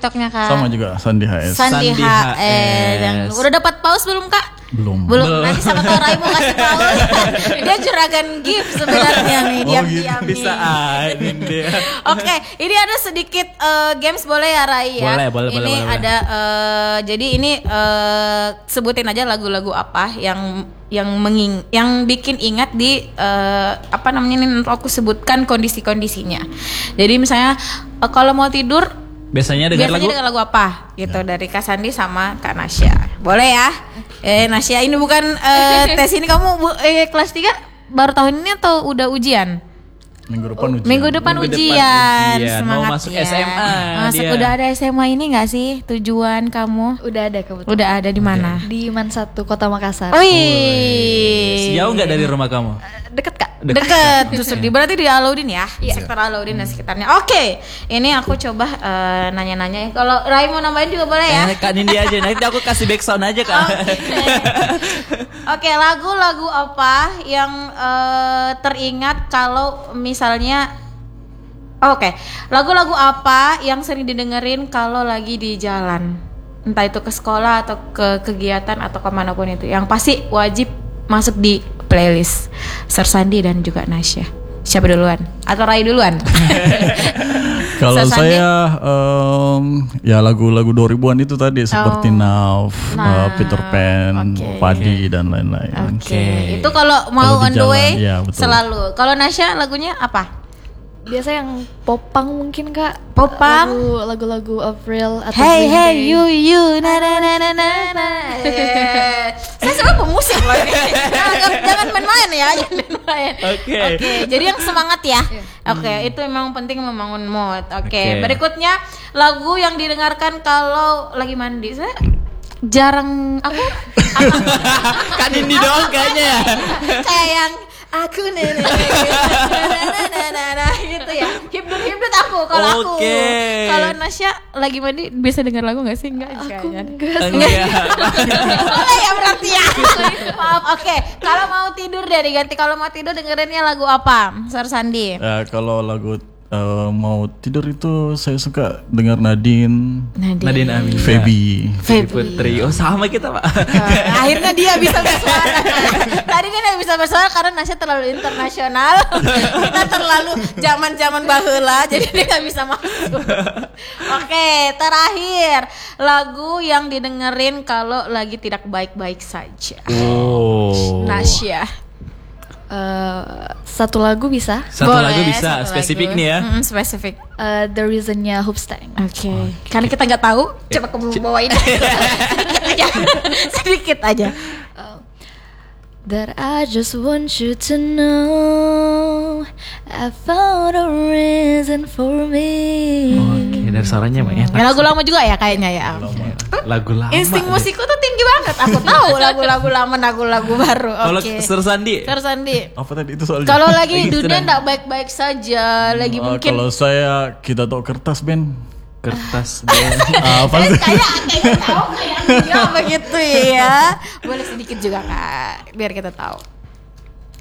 TikToknya Kak? Sama juga Sandi HS. Sandi HS. Udah dapat paus belum Kak? Belum. Nanti sama tahu Raimo kasih paus. Dia juragan gift sebenarnya nih, diam-diam nih. Bisa dia. Oke, ini ada sedikit games boleh ya Rai ya? Boleh. Ini ada jadi ini sebutin aja lagu-lagu apa yang bikin ingat di apa namanya ini nanti aku sebutkan kondisi-kondisinya. Jadi misalnya kalau mau tidur biasanya dengar lagu apa gitu dari Kak Sandi sama Kak Nasya. Boleh ya? Nasya ini bukan tes ini kamu kelas 3 baru tahun ini atau udah ujian? Minggu depan ujian. Semangat mau masuk ya. SMA. Udah ada SMA ini nggak sih tujuan kamu? Udah ada kebetulan. Udah ada di mana? Di Man 1 Kota Makassar. Wih. Jauh nggak dari rumah kamu? Deket Kak. Deket. Berarti di Alauddin ya? Sektor Alauddin dan sekitarnya. Oke. Ini aku coba nanya-nanya. Kalau Rai mau nambahin juga boleh ya? Kak Nindi aja. Nanti aku kasih backsound aja Kak. Oke, lagu-lagu apa yang teringat kalau misalnya lagu-lagu apa yang sering didengerin kalau lagi di jalan, entah itu ke sekolah atau ke kegiatan atau kemanapun itu, yang pasti wajib masuk di playlist Sir Sandi dan juga Nasya. Siapa duluan? Atau Rai duluan? Kalau saya ya lagu-lagu 2000-an itu tadi seperti Now, Peter Pan, Padi dan lain-lain. Itu kalau mau on the way ya, selalu. Kalau Nasya lagunya apa? Biasa yang popang mungkin Kak. Popang? Lagu-lagu Avril atau Hey you na na na na na na. Saya sebenarnya pemusik loh ini. Jangan main-main ya, Oke, jadi yang semangat ya. Oke, itu memang penting membangun mood. Oke, berikutnya lagu yang didengarkan kalau lagi mandi. Saya jarang Kan ini doang kayaknya. Kayak yang aku nenek gitu ya. Hibdut aku kalau aku. Kalau Nasya lagi mandi bisa dengar lagu enggak sih? Enggak. Boleh ya berarti ya. Maaf. Oke. Kalau mau tidur deh diganti. Kalau mau tidur dengerinnya lagu apa? Sir Sandi. Kalau lagu mau tidur itu saya suka dengar Nadine Amina, Feby Putri. Oh sama kita Pak. Akhirnya dia bisa bersuara. Tadi dia nggak bisa bersuara karena Nasya terlalu internasional. Kita terlalu zaman baheula, jadi dia nggak bisa masuk. Oke, terakhir lagu yang didengerin kalau lagi tidak baik-baik saja. Nasya. Satu lagu bisa. Lagu bisa. Spesifik nih ya. Spesifik. The Reason-nya Hoopstang. Oke. Karena kita nggak tahu, coba kamu bawain. Sedikit aja. That I just want you to know I found a reason for me. Oke, dari suaranya emang enak. Lagu lama juga ya kayaknya ya. Lagu lama. Insting musikku tuh tinggi banget. Aku tahu lagu-lagu lama, lagu-lagu baru. Kalau Sir Sandi. Apa tadi itu soalnya? Kalau lagi dunia enggak baik-baik saja, lagi mungkin. Kalau saya kita tahu kertas band. Apa sih? Kayaknya tahu kayak begitu ya. Boleh sedikit juga Kak, biar kita tahu.